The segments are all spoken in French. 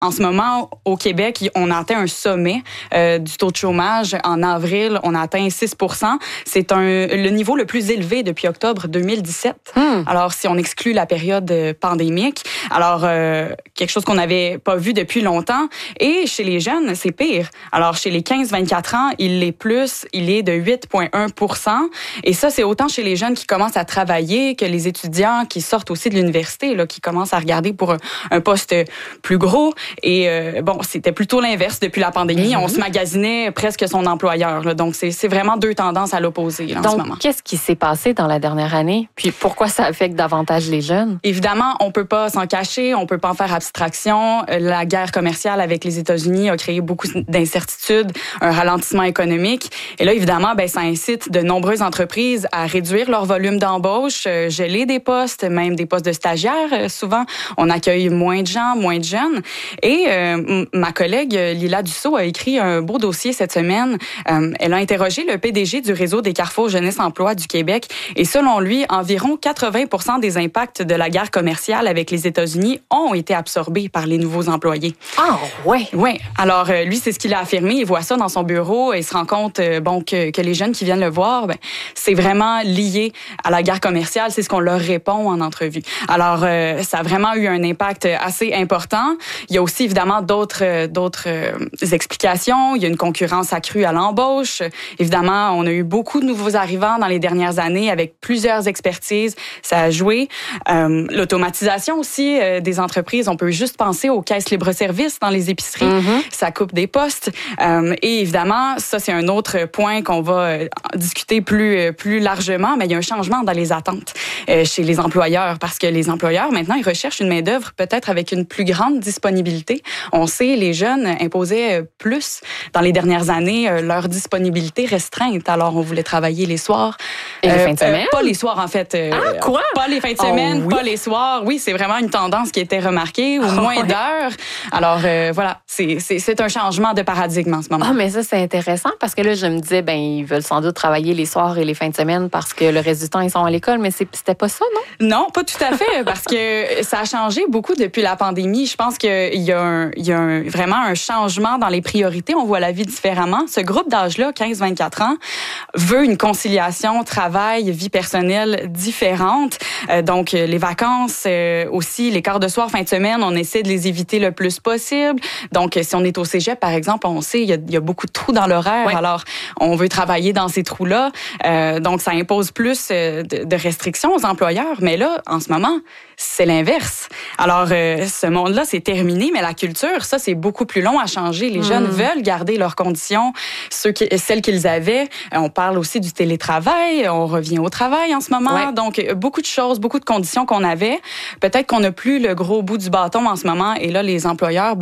En ce moment, au Québec, on a atteint un sommet du taux de chômage. En avril, on a atteint 6 %. C'est le niveau le plus élevé depuis octobre 2017. Alors, si on exclut la période pandémique, alors quelque chose qu'on n'avait pas vu depuis longtemps. Et chez les jeunes, c'est pire. Alors, chez les 15-24 ans, il est de 8,1 %. Et ça, c'est autant chez les jeunes qui commencent à travailler que les étudiants qui sortent aussi de l'université, là, qui commencent à regarder pour un poste plus gros. Et c'était plutôt l'inverse depuis la pandémie. On se magasinait presque son employeur. Là. Donc, c'est vraiment deux tendances à l'opposé là, en ce moment. Donc, qu'est-ce qui s'est passé dans la dernière année? Puis pourquoi ça affecte davantage les jeunes? Évidemment, on peut pas s'en cacher, on peut pas en faire abstraction. La guerre commerciale avec les États-Unis a créé beaucoup d'incertitudes, un ralentissement économique. Et là, évidemment, ça incite de nombreuses entreprises à réduire leur volume d'embauche, geler des postes, même des postes de stagiaires. Souvent, on accueille moins de gens, moins de jeunes. Et ma collègue Lila Dussault a écrit un beau dossier cette semaine. Elle a interrogé le PDG du réseau des Carrefour Jeunesse Emploi du Québec. Et selon lui, environ 80 % des impacts de la guerre commerciale avec les États-Unis ont été absorbés par les nouveaux employés. Ah, ouais. Oui. Alors, lui, c'est ce qu'il a affirmé. Il voit ça dans son bureau et il se rend compte que les jeunes qui viennent le voir, c'est vraiment lié à la guerre commerciale. C'est ce qu'on leur répond en entrevue. Alors, ça a vraiment eu un impact assez important. Il y a aussi, évidemment, d'autres explications. Il y a une concurrence accrue à l'embauche. Évidemment, on a eu beaucoup de nouveaux arrivants dans les dernières années avec plusieurs expertises. Ça a joué. L'automatisation aussi des entreprises. On peut juste penser aux caisses libre-service dans les épiceries. Ça coupe des postes. Et évidemment, ça, c'est un autre point qu'on va discuter plus largement, mais il y a un changement dans les attentes chez les employeurs parce que les employeurs, maintenant, ils recherchent une main-d'œuvre peut-être avec une plus grande disponibilité. On sait, les jeunes imposaient plus dans les dernières années leur disponibilité restreinte. Alors, on voulait travailler les soirs. Et les fins de semaine? Pas les soirs, en fait. Quoi? Pas les fins de semaine, oui? pas les soirs. Oui, c'est vraiment une tendance qui a été remarquée, ou moins d'heures. Alors, voilà, c'est un changement de paradigme en ce moment. Ah, mais ça, c'est intéressant parce que là, je me disais, ils veulent sans doute travailler les soirs et les fins de semaine parce que le reste du temps, ils sont à l'école, mais c'était pas ça, non? Non, pas tout à fait, parce que ça a changé beaucoup depuis la pandémie. Je pense qu'il y a, vraiment un changement dans les priorités. On voit la vie différemment. Ce groupe d'âge-là, 15-24 ans, veut une conciliation travail-vie personnelle différente. Donc, les vacances aussi, les quarts de soir, fin de semaine, on essaie de les éviter le plus possible. Donc, si on est au cégep, par exemple, on sait il y a beaucoup de trous dans l'horaire. Ouais. Alors, on veut travailler dans ces trous-là. Donc, ça impose plus de restrictions aux employeurs. Mais là, en ce moment, c'est l'inverse. Alors, ce monde-là, c'est terminé, mais la culture, ça, c'est beaucoup plus long à changer. Les jeunes veulent garder leurs conditions, celles qu'ils avaient. On parle aussi du télétravail. On revient au travail en ce moment. Ouais. Donc, beaucoup de choses, beaucoup de conditions qu'on avait. Peut-être qu'on n'a plus le gros bout du bâton en ce moment. Et là, les employeurs,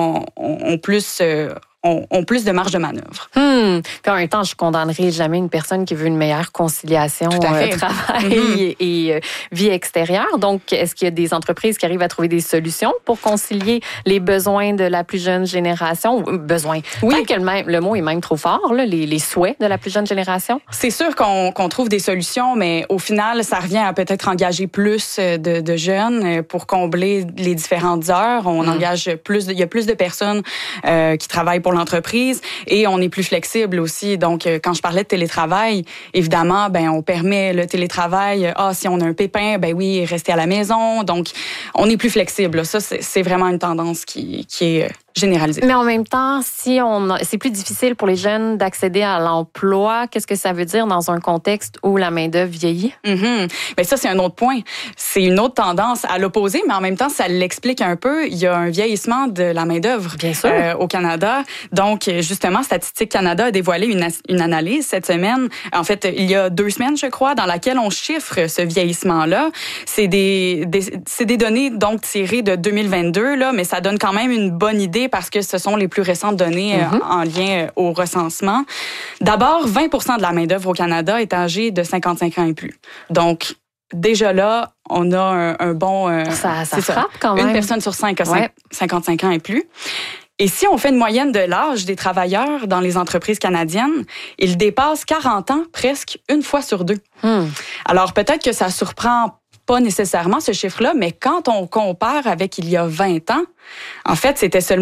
ont plus de marge de manœuvre. Puis en même temps, je condamnerai jamais une personne qui veut une meilleure conciliation travail et vie extérieure. Donc, est-ce qu'il y a des entreprises qui arrivent à trouver des solutions pour concilier les besoins de la plus jeune génération? Besoins. Oui. Peut-être que le mot est même trop fort, là, les souhaits de la plus jeune génération. C'est sûr qu'on trouve des solutions, mais au final, ça revient à peut-être engager plus de jeunes pour combler les différentes heures. On engage il y a plus de personnes qui travaillent pour l'entreprise et on est plus flexible aussi. Donc, quand je parlais de télétravail, évidemment, on permet le télétravail. Si on a un pépin, oui, rester à la maison. Donc, on est plus flexible. Ça, c'est vraiment une tendance qui est généralisée. Mais en même temps, c'est plus difficile pour les jeunes d'accéder à l'emploi. Qu'est-ce que ça veut dire dans un contexte où la main-d'œuvre vieillit? Ça, c'est un autre point. C'est une autre tendance à l'opposé, mais en même temps, ça l'explique un peu. Il y a un vieillissement de la main-d'œuvre au Canada. Donc, justement, Statistique Canada a dévoilé une analyse cette semaine. En fait, il y a 2 semaines, je crois, dans laquelle on chiffre ce vieillissement-là. C'est des données donc tirées de 2022, là, mais ça donne quand même une bonne idée parce que ce sont les plus récentes données en lien au recensement. D'abord, 20 % de la main-d'œuvre au Canada est âgée de 55 ans et plus. Donc, déjà là, on a un bon... ça frappe quand même. Une personne sur 5 a 55 ans et plus. Et si on fait une moyenne de l'âge des travailleurs dans les entreprises canadiennes, ils dépassent 40 ans presque une fois sur 2. Alors, peut-être que ça surprend pas nécessairement ce chiffre-là, mais quand on compare avec il y a 20 ans, en fait, c'était seulement